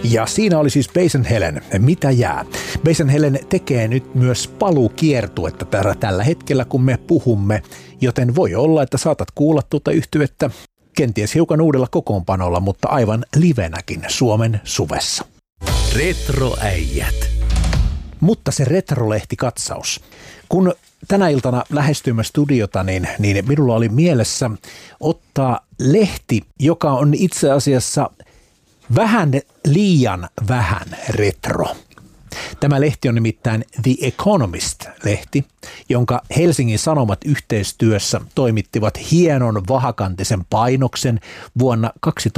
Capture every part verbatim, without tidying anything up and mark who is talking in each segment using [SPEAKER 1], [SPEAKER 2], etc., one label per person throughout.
[SPEAKER 1] Ja siinä oli siis Bass and Helen, Mitä jää. Bass and Helen tekee nyt myös paluukiertuetta tällä, tällä hetkellä, kun me puhumme, joten voi olla, että saatat kuulla tuota yhtyettä kenties hiukan uudella kokoonpanolla, mutta aivan livenäkin Suomen suvessa.
[SPEAKER 2] Retroäijät.
[SPEAKER 1] Mutta se retrolehtikatsaus. Kun tänä iltana lähestyimme studiota, niin, niin minulla oli mielessä ottaa lehti, joka on itse asiassa vähän liian vähän retro. Tämä lehti on nimittäin The Economist-lehti, jonka Helsingin Sanomat yhteistyössä toimittivat hienon vahakantisen painoksen vuonna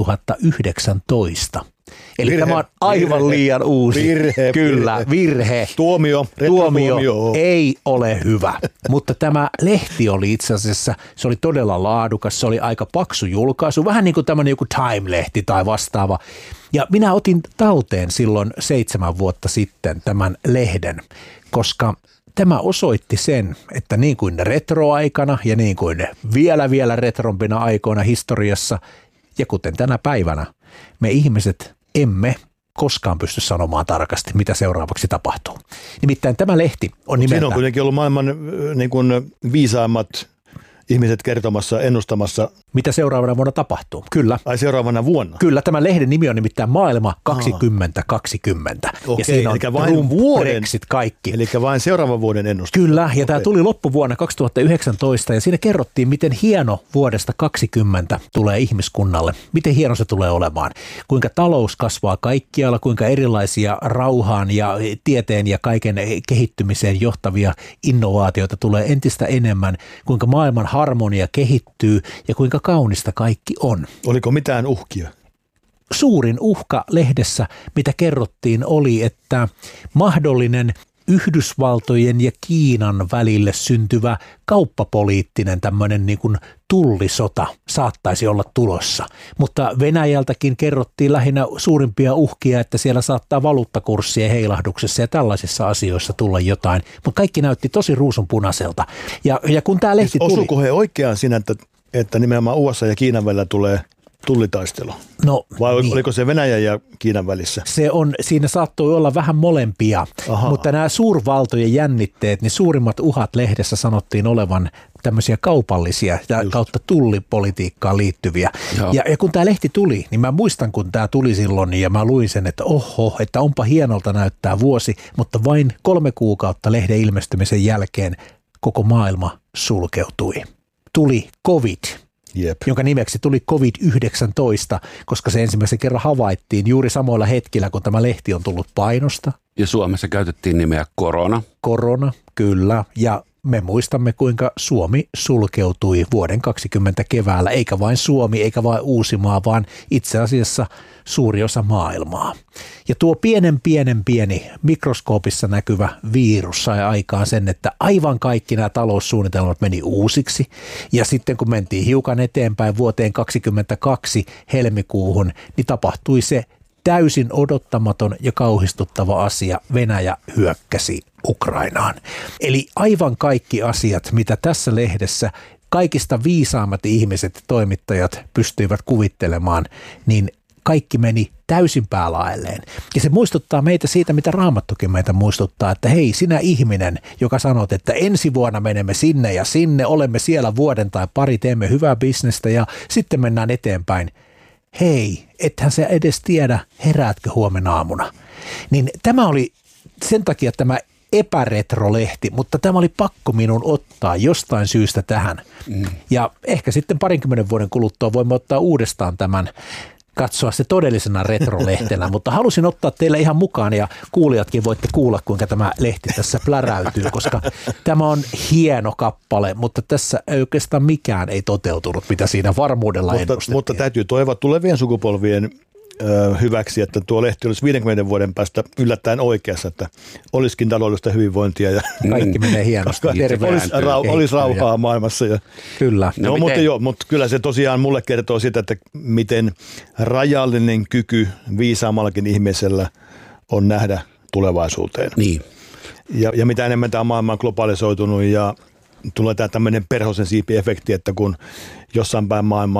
[SPEAKER 1] kaksituhattayhdeksäntoista. Eli
[SPEAKER 3] virhe,
[SPEAKER 1] tämä on aivan
[SPEAKER 3] virhe,
[SPEAKER 1] liian uusi.
[SPEAKER 3] Virhe,
[SPEAKER 1] Kyllä, virhe.
[SPEAKER 3] Tuomio,
[SPEAKER 1] Tuomio
[SPEAKER 3] tuomio
[SPEAKER 1] ei ole hyvä, mutta tämä lehti oli itse asiassa, se oli todella laadukas, se oli aika paksu julkaisu, vähän niin kuin tämmöinen joku Time-lehti tai vastaava. Ja minä otin talteen silloin seitsemän vuotta sitten tämän lehden, koska tämä osoitti sen, että niin kuin retroaikana ja niin kuin vielä vielä retrompina aikoina historiassa ja kuten tänä päivänä, me ihmiset emme koskaan pysty sanomaan tarkasti, mitä seuraavaksi tapahtuu. Nimittäin tämä lehti on nimeltään...
[SPEAKER 3] Siinä on kuitenkin ollut maailman niin kuin viisaimmat ihmiset kertomassa, ennustamassa.
[SPEAKER 1] Mitä seuraavana vuonna tapahtuu? Kyllä.
[SPEAKER 3] Ai seuraavana vuonna?
[SPEAKER 1] Kyllä, tämä lehden nimi on nimittäin Maailma kaksituhattakaksikymmentä.
[SPEAKER 3] Okei,
[SPEAKER 1] ja siinä on Trump, Brexit, kaikki.
[SPEAKER 3] Eli vain seuraavan vuoden ennustus.
[SPEAKER 1] Kyllä, ja
[SPEAKER 3] Okei.
[SPEAKER 1] tämä tuli loppuvuonna kaksituhattayhdeksäntoista ja siinä kerrottiin, miten hieno vuodesta kaksikymmentä tulee ihmiskunnalle. Miten hieno se tulee olemaan. Kuinka talous kasvaa kaikkialla, kuinka erilaisia rauhaan ja tieteen ja kaiken kehittymiseen johtavia innovaatioita tulee entistä enemmän, kuinka maailman harmonia kehittyy ja kuinka kaunista kaikki on.
[SPEAKER 3] Oliko mitään uhkia?
[SPEAKER 1] Suurin uhka lehdessä, mitä kerrottiin, oli, että mahdollinen Yhdysvaltojen ja Kiinan välille syntyvä kauppapoliittinen tämmöinen niin kuin tullisota saattaisi olla tulossa. Mutta Venäjältäkin kerrottiin lähinnä suurimpia uhkia, että siellä saattaa valuuttakurssien heilahduksessa ja tällaisissa asioissa tulla jotain. Mutta kaikki näytti tosi ruusunpunaiselta. Ja, ja kun tämä lehti tuli...
[SPEAKER 3] Osuuko he oikeaan siinä, että, että nimenomaan U S A ja Kiinan välillä tulee tullitaistelu?
[SPEAKER 1] No,
[SPEAKER 3] Vai
[SPEAKER 1] niin.
[SPEAKER 3] oliko se Venäjän ja Kiinan välissä?
[SPEAKER 1] Se on, siinä saattoi olla vähän molempia,
[SPEAKER 3] Aha.
[SPEAKER 1] mutta nämä suurvaltojen jännitteet, niin suurimmat uhat lehdessä sanottiin olevan tämmöisiä kaupallisia ja
[SPEAKER 3] Just.
[SPEAKER 1] kautta tullipolitiikkaan liittyviä. Ja, ja kun tämä lehti tuli, niin mä muistan, kun tämä tuli silloin ja mä luin sen, että oho, että onpa hienolta näyttää vuosi, mutta vain kolme kuukautta lehden ilmestymisen jälkeen koko maailma sulkeutui. Tuli COVID.
[SPEAKER 3] Jep.
[SPEAKER 1] Jonka nimeksi tuli covid yhdeksäntoista, koska se ensimmäisen kerran havaittiin juuri samoilla hetkillä, kun tämä lehti on tullut painosta.
[SPEAKER 2] Ja Suomessa käytettiin nimeä korona.
[SPEAKER 1] Korona, kyllä. Ja me muistamme, kuinka Suomi sulkeutui vuoden kaksikymmentä keväällä, eikä vain Suomi, eikä vain Uusimaa, vaan itse asiassa suuri osa maailmaa. Ja tuo pienen pienen pieni mikroskoopissa näkyvä virus sai aikaan sen, että aivan kaikki nämä taloussuunnitelmat meni uusiksi. Ja sitten kun mentiin hiukan eteenpäin vuoteen kaksikymmentäkaksi helmikuuhun, niin tapahtui se täysin odottamaton ja kauhistuttava asia. Venäjä hyökkäsi Ukrainaan. Eli aivan kaikki asiat, mitä tässä lehdessä kaikista viisaammat ihmiset ja toimittajat pystyivät kuvittelemaan, niin kaikki meni täysin päälaelleen. Ja se muistuttaa meitä siitä, mitä Raamattukin meitä muistuttaa, että hei, sinä ihminen, joka sanot, että ensi vuonna menemme sinne ja sinne, olemme siellä vuoden tai pari, teemme hyvää bisnestä ja sitten mennään eteenpäin. Hei, ethän sä edes tiedä, heräätkö huomenna aamuna. Niin tämä oli sen takia tämä epäretrolehti, mutta tämä oli pakko minun ottaa jostain syystä tähän. Mm. Ja ehkä sitten parinkymmenen vuoden kuluttua voimme ottaa uudestaan tämän, katsoa se todellisena retrolehtenä, mutta halusin ottaa teille ihan mukaan ja kuulijatkin voitte kuulla, kuinka tämä lehti tässä pläräytyy, koska tämä on hieno kappale, mutta tässä ei oikeastaan mikään ei toteutunut, mitä siinä varmuudella
[SPEAKER 3] mutta,
[SPEAKER 1] ennustettiin.
[SPEAKER 3] mutta täytyy toivoa tulevien sukupolvien ö, hyväksi, että tuo lehti olisi viidenkymmenen vuoden päästä yllättäen oikeassa, että olisikin taloudellista hyvinvointia ja
[SPEAKER 1] kaikki menee hienosti.
[SPEAKER 3] olisi, rau, olisi rauhaa maailmassa. Ja,
[SPEAKER 1] kyllä.
[SPEAKER 3] No, no mutta, joo, mutta kyllä se tosiaan mulle kertoo sitä, että miten rajallinen kyky viisaammallakin ihmisellä on nähdä tulevaisuuteen.
[SPEAKER 2] Niin.
[SPEAKER 3] Ja, ja mitä enemmän tämä maailma on globalisoitunut ja tulee tämä tämmöinen perhosen siipi-efekti, että kun jossain päin maailmaa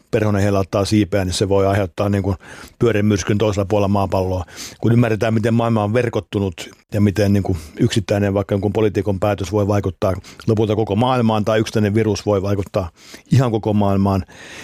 [SPEAKER 3] perhonen heilauttaa siipeä, niin se voi aiheuttaa niin kuin pyörimyrskyn toisella puolella maapalloa. Kun ymmärretään, miten maailma on verkottunut ja miten niin kuin yksittäinen vaikka jonkun poliitikon päätös voi vaikuttaa lopulta koko maailmaan tai yksittäinen virus voi vaikuttaa ihan koko maailmaan,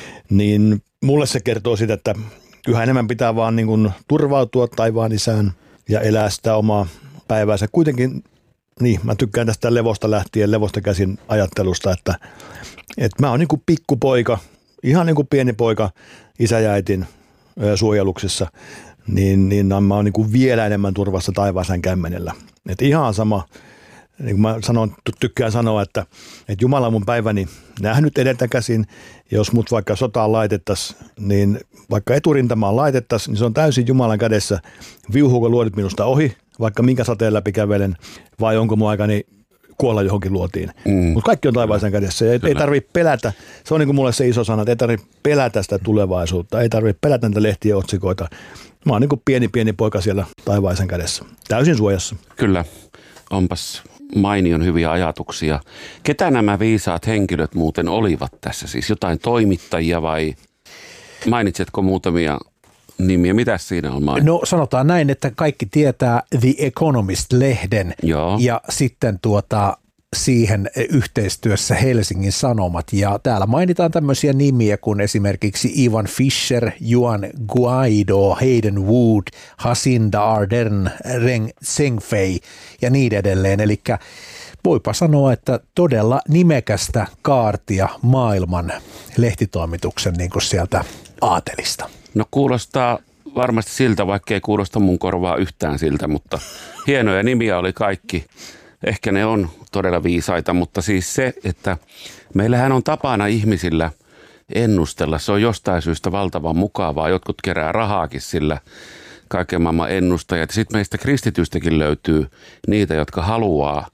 [SPEAKER 3] niin mulle se kertoo siitä, että yhä enemmän pitää vaan niin kuin turvautua taivaan isään ja elää sitä omaa päiväänsä. Kuitenkin, niin mä tykkään tästä levosta lähtien, levosta käsin ajattelusta, että, että mä oon niin kuin pikkupoika, ihan niin kuin pieni poika isä ja äitin suojeluksessa, niin, niin mä oon niin kuin vielä enemmän turvassa taivaaseen kämmenellä. Että ihan sama, niin kuin mä sanon, tykkään sanoa, että, että Jumala on mun päiväni nähnyt edeltä käsin, jos mut vaikka sotaan laitettaisiin, niin vaikka eturintamaan laitettaisiin, niin se on täysin Jumalan kädessä. Viuhuuko luodit minusta ohi, vaikka minkä sateen läpi kävelen, vai onko mun aikani kuolla johonkin luotiin. Mm. Mutta kaikki on taivaisen kädessä. Ei, ei tarvitse pelätä. Se on niin kuin mulle se iso sana, että ei tarvitse pelätä sitä tulevaisuutta. Ei tarvitse pelätä näitä lehtien otsikoita. Mä oon niin kuin pieni, pieni poika siellä taivaisen kädessä. Täysin suojassa.
[SPEAKER 2] Kyllä. Onpas mainion hyviä ajatuksia. Ketä nämä viisaat henkilöt muuten olivat tässä? Siis jotain toimittajia vai mainitsetko muutamia nimiä? Mitäs siinä on mainittu?
[SPEAKER 1] No sanotaan näin, että kaikki tietää The Economist-lehden.
[SPEAKER 2] Joo.
[SPEAKER 1] Ja sitten tuota siihen yhteistyössä Helsingin Sanomat. Ja täällä mainitaan tämmöisiä nimiä kuin esimerkiksi Ivan Fischer, Juan Guaido, Hayden Wood, Jacinda Ardern, Reng Zhengfei ja niin edelleen. Eli voipa sanoa, että todella nimekästä kaartia maailman lehtitoimituksen niin kuin sieltä aatelista.
[SPEAKER 2] No kuulostaa varmasti siltä, vaikka ei kuulosta mun korvaa yhtään siltä, mutta hienoja nimiä oli kaikki. Ehkä ne on todella viisaita, mutta siis se, että meillähän on tapana ihmisillä ennustella. Se on jostain syystä valtavan mukavaa. Jotkut kerää rahaakin sillä, kaiken maailman ennustajat. Sitten meistä kristityistäkin löytyy niitä, jotka haluaa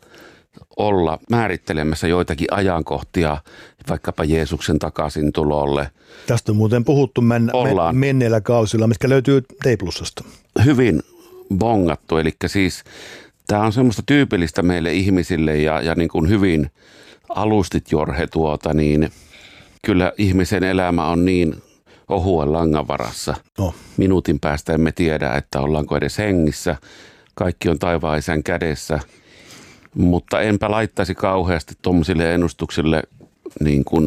[SPEAKER 2] olla määrittelemässä joitakin ajankohtia, vaikkapa Jeesuksen takaisin tulolle.
[SPEAKER 3] Tästä on muuten puhuttu men- men- menneillä kausilla, mitkä löytyy T-plussasta.
[SPEAKER 2] Hyvin bongattu, eli siis tämä on semmoista tyypillistä meille ihmisille ja, ja niin kuin hyvin alustit Jorhe tuota, niin kyllä ihmisen elämä on niin ohuen langan varassa. No. Minuutin päästä emme tiedä, että ollaanko edes hengissä. Kaikki on taivaan isän kädessä, mutta enpä laittaisi kauheasti tuommoisille ennustuksille niin kuin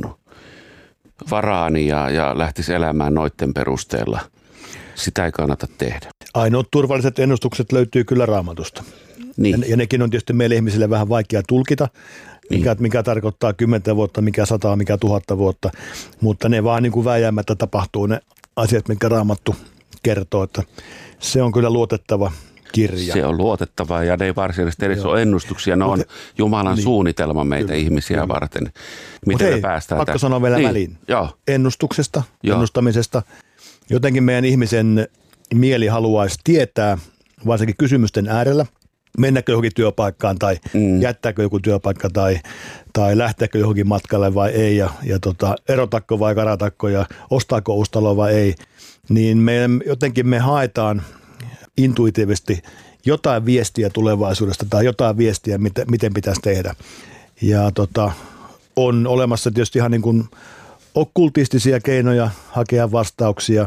[SPEAKER 2] varaani ja, ja lähtisi elämään noiden perusteella. Sitä ei kannata tehdä.
[SPEAKER 3] Ainoat turvalliset ennustukset löytyy kyllä Raamatusta. Niin. Ja, ja nekin on tietysti meille ihmisille vähän vaikea tulkita, mikä, niin. mikä tarkoittaa kymmentä vuotta, mikä sataa, mikä tuhatta vuotta, mutta ne vaan niin kuin vääjäämättä tapahtuu ne asiat, mitkä Raamattu kertoo, että se on kyllä luotettava kirja.
[SPEAKER 2] Se on luotettava ja ne ei varsinaisesti edes ole ennustuksia, ne on Mut, Jumalan niin. suunnitelma meitä kyllä, ihmisiä kyllä. varten. Miten hei, me päästään
[SPEAKER 3] pakko sanoa vielä niin. väliin.
[SPEAKER 2] Joo.
[SPEAKER 3] Ennustuksesta, Joo. ennustamisesta. Jotenkin meidän ihmisen mieli haluaisi tietää, varsinkin kysymysten äärellä, mennäkö johonkin työpaikkaan tai mm. jättääkö joku työpaikka tai, tai lähteekö johonkin matkalle vai ei ja, ja tota, erotakko vai karatakko ja ostaako uusi talo vai ei, niin me, jotenkin me haetaan intuitiivisesti jotain viestiä tulevaisuudesta tai jotain viestiä, miten, miten pitäisi tehdä. Ja tota, on olemassa tietysti ihan niin kuin okkultistisia keinoja hakea vastauksia,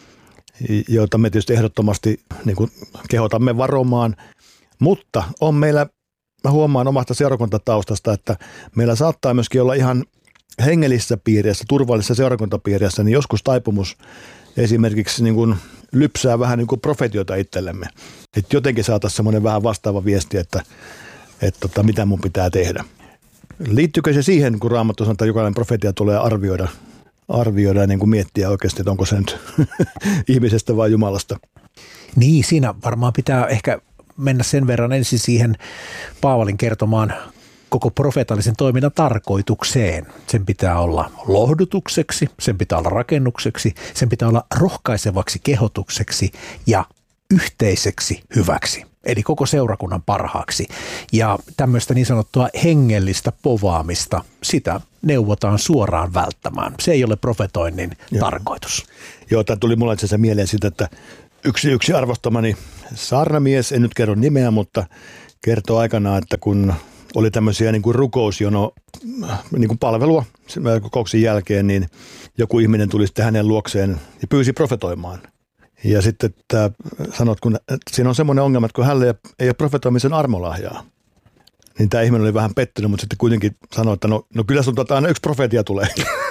[SPEAKER 3] joita me tietysti ehdottomasti niin kuin kehotamme varomaan. Mutta on meillä, mä huomaan omasta seurakuntataustasta, että meillä saattaa myöskin olla ihan hengellisissä piireissä, turvallisissa seurakuntapiireissä, niin joskus taipumus esimerkiksi niin kuin lypsää vähän niin kuin profetioita itsellemme. Että jotenkin saataisiin semmoinen vähän vastaava viesti, että, että, että mitä mun pitää tehdä. Liittyykö se siihen, kun Raamattu sanoo, että jokainen profetia tulee arvioida, arvioida ja niin kuin miettiä oikeasti, että onko se nyt ihmisestä vai Jumalasta?
[SPEAKER 1] Niin, siinä varmaan pitää ehkä mennä sen verran ensin siihen Paavalin kertomaan koko profeetallisen toiminnan tarkoitukseen. Sen pitää olla lohdutukseksi, sen pitää olla rakennukseksi, sen pitää olla rohkaisevaksi kehotukseksi ja yhteiseksi hyväksi, eli koko seurakunnan parhaaksi. Ja tämmöistä niin sanottua hengellistä povaamista, sitä neuvotaan suoraan välttämään. Se ei ole profetoinnin Joo. tarkoitus.
[SPEAKER 3] Joo, tämä tuli mulle itse asiassa mieleen siitä, että Yksi, yksi arvostamani saarnamies, en nyt kerro nimeä, mutta kertoo aikanaan, että kun oli tämmöisiä niin kuin rukousjono niin kuin palvelua kokouksen jälkeen, niin joku ihminen tuli sitten hänen luokseen ja pyysi profetoimaan. Ja sitten että sanot, kun että siinä on semmoinen ongelma, että kun hänellä ei ole profetoimisen armolahjaa, niin tämä ihminen oli vähän pettynyt, mutta sitten kuitenkin sanoi, että no, no kyllä sun tota, aina yksi profetia tulee.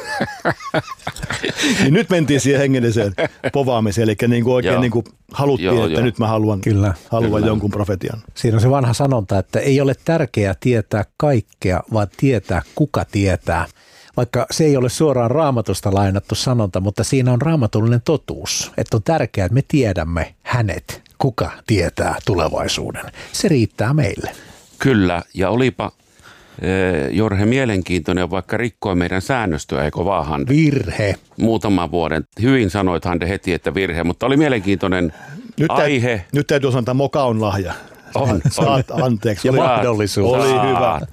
[SPEAKER 3] Niin nyt mentiin siihen hengelliseen povaamiseen, eli niin kuin oikein niin kuin haluttiin, joo, että joo. nyt mä haluan, kyllä, haluan kyllä. jonkun profetian.
[SPEAKER 1] Siinä on se vanha sanonta, että ei ole tärkeää tietää kaikkea, vaan tietää kuka tietää. Vaikka se ei ole suoraan Raamatusta lainattu sanonta, mutta siinä on raamatullinen totuus, että on tärkeää, että me tiedämme hänet, kuka tietää tulevaisuuden. Se riittää meille.
[SPEAKER 2] Kyllä, ja olipa Jorhe mielenkiintoinen, vaikka rikkoi meidän säännöstöä, eikö vaan Hande?
[SPEAKER 1] Virhe.
[SPEAKER 2] Muutaman vuoden. Hyvin sanoit Hande heti, että virhe, mutta oli mielenkiintoinen
[SPEAKER 3] nyt
[SPEAKER 2] aihe.
[SPEAKER 3] Täytyy, nyt täytyy sanoa, että moka on lahja.
[SPEAKER 2] On,
[SPEAKER 3] Saat
[SPEAKER 2] on.
[SPEAKER 3] anteeksi.
[SPEAKER 1] Ja
[SPEAKER 3] oli,
[SPEAKER 1] mahdollisuus.
[SPEAKER 3] Oli Saat. Hyvä.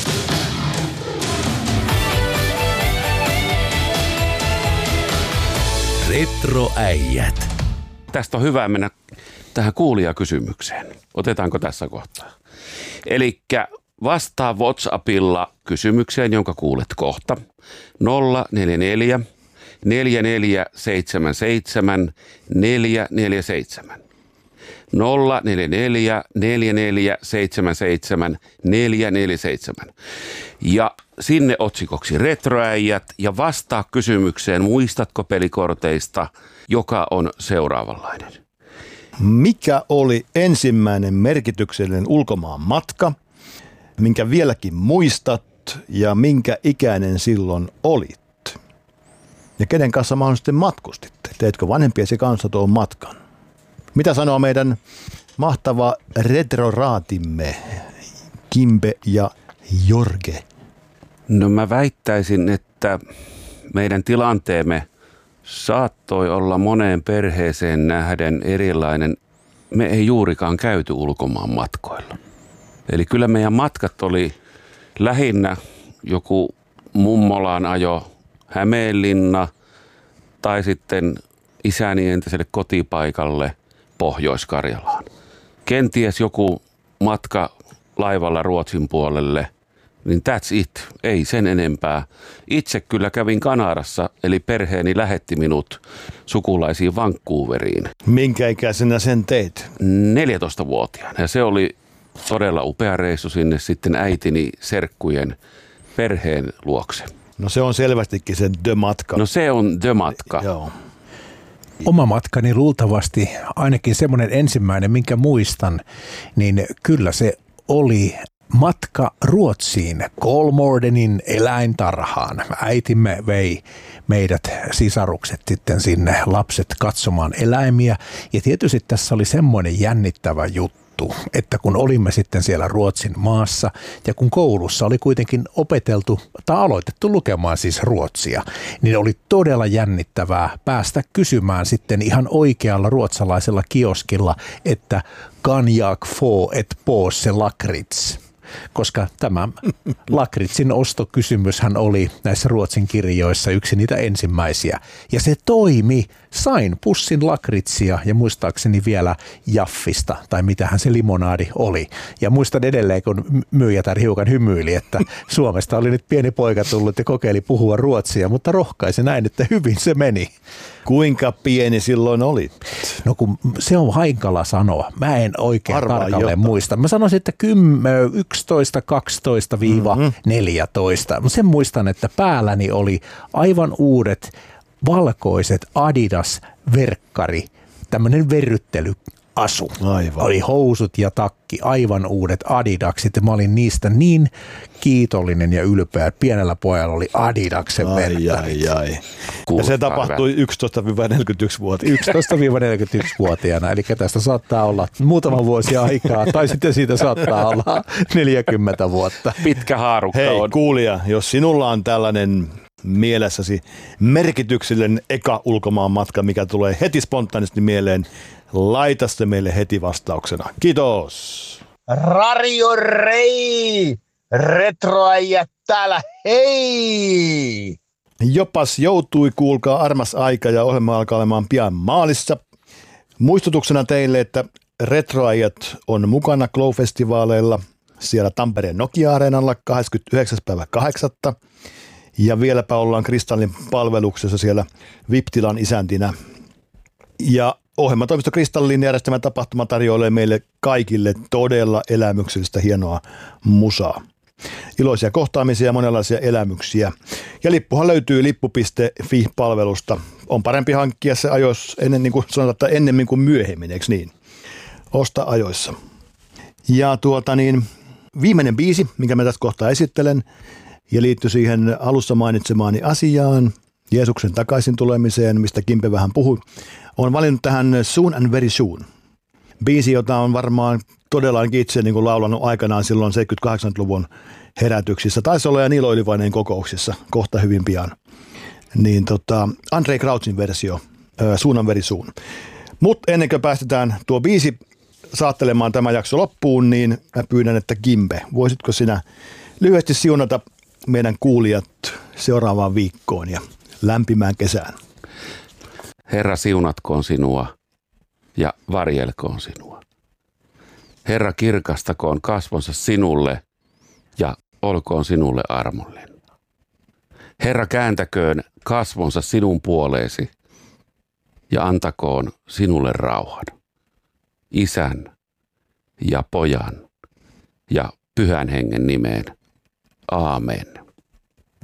[SPEAKER 4] Retroäijät.
[SPEAKER 2] Tästä on hyvä mennä tähän kuulijakysymykseen. Otetaanko tässä kohtaa? Elikkä vastaa WhatsAppilla kysymykseen, jonka kuulet kohta. nolla neljä neljä neljä neljä seitsemän seitsemän neljä neljä seitsemän. nolla neljä neljä neljä neljä seitsemän seitsemän neljä neljä seitsemän. Ja sinne otsikoksi Retroäijät ja vastaa kysymykseen, muistatko pelikorteista, joka on seuraavanlainen.
[SPEAKER 3] Mikä oli ensimmäinen merkityksellinen ulkomaan matka, minkä vieläkin muistat ja minkä ikäinen silloin olit? Ja kenen kanssa mahdollisesti matkustitte? Teetkö vanhempiesi kanssa tuon matkan? Mitä sanoo meidän mahtava retroraatimme Kimbe ja Jorge?
[SPEAKER 2] No mä väittäisin, että meidän tilanteemme saattoi olla moneen perheeseen nähden erilainen. Me ei juurikaan käyty ulkomaan matkoilla. Eli kyllä meidän matkat oli lähinnä joku mummolaan ajo Hämeenlinna tai sitten isäni entiselle kotipaikalle Pohjois-Karjalaan. Kenties joku matka laivalla Ruotsin puolelle, niin that's it, ei sen enempää. Itse kyllä kävin Kanadassa, eli perheeni lähetti minut sukulaisiin Vancouveriin.
[SPEAKER 3] Minkä ikäisenä sen teit?
[SPEAKER 2] neljätoistavuotiaana, ja se oli todella upea reissu sinne sitten äitini serkkujen perheen luokse.
[SPEAKER 3] No se on selvästikin se The-matka.
[SPEAKER 2] No se on The-matka.
[SPEAKER 3] Joo.
[SPEAKER 1] Oma matkani luultavasti, ainakin semmoinen ensimmäinen, minkä muistan, niin kyllä se oli matka Ruotsiin, Kolmårdenin eläintarhaan. Äitimme vei meidät sisarukset sitten sinne, lapset katsomaan eläimiä. Ja tietysti tässä oli semmoinen jännittävä juttu, että kun olimme sitten siellä Ruotsin maassa ja kun koulussa oli kuitenkin opeteltu tai aloitettu lukemaan siis ruotsia, niin oli todella jännittävää päästä kysymään sitten ihan oikealla ruotsalaisella kioskilla, että kan jag få ett påse lakrits? Koska tämä lakritsin ostokysymyshän oli näissä Ruotsin kirjoissa yksi niitä ensimmäisiä. Ja se toimi. Sain pussin lakritsia ja muistaakseni vielä jaffista, tai mitähän se limonaadi oli. Ja muistan edelleen, kun myyjätär hiukan hymyili, että Suomesta oli nyt pieni poika tullut ja kokeili puhua ruotsia, mutta rohkaisi näin, että hyvin se meni.
[SPEAKER 3] Kuinka pieni silloin oli?
[SPEAKER 1] No kun se on hankala sanoa. Mä en oikein
[SPEAKER 3] Arvaa
[SPEAKER 1] tarkalleen
[SPEAKER 3] jotain.
[SPEAKER 1] muista. Mä sanoisin, että yksitoista kaksitoista neljätoista. Mä sen muistan, että päälläni oli aivan uudet valkoiset Adidas-verkkari, tämmöinen verryttelyasu.
[SPEAKER 3] Aivan.
[SPEAKER 1] Oli housut ja takki, aivan uudet Adidakset ja mä olin niistä niin kiitollinen ja ylpeä. Pienellä pojalla oli Adidaksen
[SPEAKER 3] Ai,
[SPEAKER 1] verkkarit.
[SPEAKER 3] ai, ai. Ja
[SPEAKER 2] Kuulostaa
[SPEAKER 3] se tapahtui yksitoista neljäkymmentäyksi-vuotiaana.
[SPEAKER 1] yksitoista neljäkymmentäyksi-vuotiaana, eli tästä saattaa olla muutama vuosi aikaa, tai sitten siitä saattaa olla neljäkymmentä vuotta.
[SPEAKER 2] Pitkä haarukka
[SPEAKER 3] Hei
[SPEAKER 2] on.
[SPEAKER 3] kuulija, jos sinulla on tällainen mielessäsi merkityksellinen eka ulkomaan matka, mikä tulee heti spontaanisti mieleen, laita se meille heti vastauksena. Kiitos!
[SPEAKER 5] Radio Rei! Retroäijät täällä, hei!
[SPEAKER 3] Jopas joutui, kuulkaa, armas aika ja ohjelma alkaa olemaan pian maalissa. Muistutuksena teille, että Retroäijät on mukana Glow-festivaaleilla siellä Tampereen Nokia-areenalla kahdeskymmenesyhdeksäs päivä kahdeksatta Ja vieläpä ollaan Kristallin palveluksessa siellä V I P-tilan isäntinä. Ja ohjelmatoimisto Kristallin järjestämä tapahtuma tarjoilee meille kaikille todella elämyksellistä hienoa musaa. Iloisia kohtaamisia ja monenlaisia elämyksiä. Ja lippuhan löytyy lippu piste fi-palvelusta. On parempi hankkia se ajoissa ennen, niin kuin sanotaan, että ennemmin kuin myöhemmin, eikö niin? Osta ajoissa. Ja tuota niin, viimeinen biisi, minkä mä tässä kohtaa esittelen, ja liittyy siihen alussa mainitsemaani asiaan, Jeesuksen takaisin tulemiseen, mistä Kimpe vähän puhui, on valinnut tähän Soon and Very Soon. Biisi, jota on varmaan todella itse niin kuin laulanut aikanaan silloin seitsemänkymmentä-kahdeksankymmentäluvun herätyksissä. Taisi olla ja Niilo Ylivaineen kokouksissa kohta hyvin pian. Niin tota, Andrei Krautsin versio, Soon and Very Soon. Mutta ennen kuin päästetään tuo biisi saattelemaan tämä jakso loppuun, niin mä pyydän, että Kimpe, voisitko sinä lyhyesti siunata meidän kuulijat seuraavaan viikkoon ja lämpimään kesään?
[SPEAKER 2] Herra siunatkoon sinua ja varjelkoon sinua. Herra kirkastakoon kasvonsa sinulle ja olkoon sinulle armollinen. Herra kääntäköön kasvonsa sinun puoleesi ja antakoon sinulle rauhan. Isän ja pojan ja pyhän hengen nimeen. Aamen.